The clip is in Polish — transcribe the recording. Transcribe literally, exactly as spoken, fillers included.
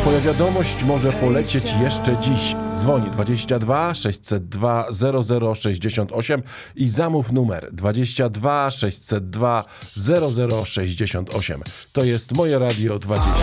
Twoja wiadomość może polecieć jeszcze dziś. Dzwoni dwadzieścia dwa sześćset dwa zero zero sześćdziesiąt osiem i zamów numer dwadzieścia dwa sześćset dwa zero zero sześćdziesiąt osiem. To jest Moje Radio dwadzieścia.